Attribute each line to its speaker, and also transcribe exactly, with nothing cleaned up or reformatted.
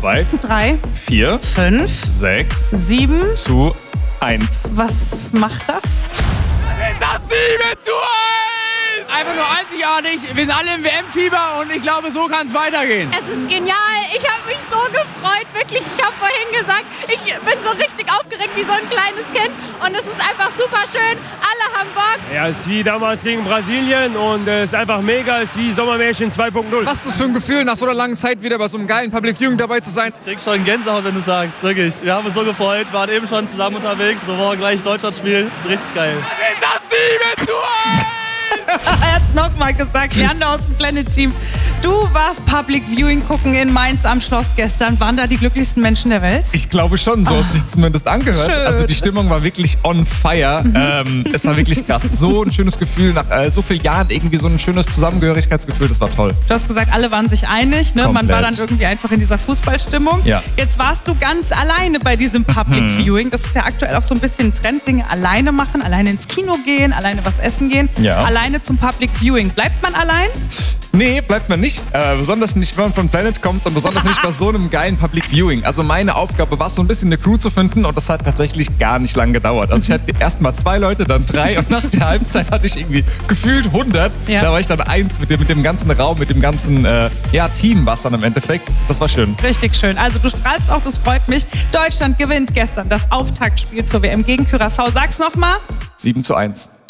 Speaker 1: zwei,
Speaker 2: drei,
Speaker 1: vier,
Speaker 2: fünf,
Speaker 1: sechs
Speaker 2: sieben
Speaker 1: zu eins.
Speaker 2: Was macht das?
Speaker 3: Das sieben zu eins! Einfach nur einzigartig. Wir sind alle im W M-Fieber und ich glaube, so kann es weitergehen.
Speaker 4: Es ist genial. Ich habe mich so gefreut. Wirklich, ich habe vorhin gesagt, ich bin so richtig aufgeregt wie so ein kleines Kind. Und es ist einfach super schön. Alle haben Bock.
Speaker 5: Ja, es ist wie damals gegen Brasilien und es ist einfach mega. Es ist wie Sommermärchen zwei Punkt null.
Speaker 6: Was ist das für ein Gefühl, nach so einer langen Zeit wieder bei so einem geilen Public Viewing dabei zu sein?
Speaker 7: Ich krieg schon Gänsehaut, wenn du sagst, wirklich. Wir haben uns so gefreut, waren eben schon zusammen unterwegs. So war gleich Deutschland-Spiel. Das ist richtig geil.
Speaker 3: Das sieben zu eins!
Speaker 2: Er hat's nochmal gesagt, Leander aus dem Planet Team. Du warst Public Viewing gucken in Mainz am Schloss gestern. Waren da die glücklichsten Menschen der Welt?
Speaker 1: Ich glaube schon, so hat es sich zumindest angehört.
Speaker 2: Schön.
Speaker 1: Also die Stimmung war wirklich on fire. Mhm. Ähm, es war wirklich krass. So ein schönes Gefühl, nach äh, so vielen Jahren irgendwie so ein schönes Zusammengehörigkeitsgefühl. Das war toll.
Speaker 2: Du hast gesagt, alle waren sich einig. Ne? Man war dann irgendwie einfach in dieser Fußballstimmung.
Speaker 1: Ja.
Speaker 2: Jetzt warst du ganz alleine bei diesem Public mhm. Viewing. Das ist ja aktuell auch so ein bisschen ein Trend, Dinge alleine machen, alleine ins Kino gehen, alleine was essen gehen,
Speaker 1: ja.
Speaker 2: alleine zum Public Viewing. Bleibt man allein?
Speaker 1: Nee, bleibt man nicht. Äh, besonders nicht, wenn man von Planet kommt und besonders nicht bei so einem geilen Public Viewing. Also meine Aufgabe war so ein bisschen eine Crew zu finden und das hat tatsächlich gar nicht lang gedauert. Also ich hatte erst mal zwei Leute, dann drei und nach der Halbzeit hatte ich irgendwie gefühlt hundert. Ja. Da war ich dann eins mit dem, mit dem ganzen Raum, mit dem ganzen äh, ja, Team war es dann im Endeffekt. Das war schön.
Speaker 2: Richtig schön. Also du strahlst auch, das freut mich. Deutschland gewinnt gestern das Auftaktspiel zur W M gegen Curaçao. Sag's nochmal.
Speaker 1: sieben zu eins.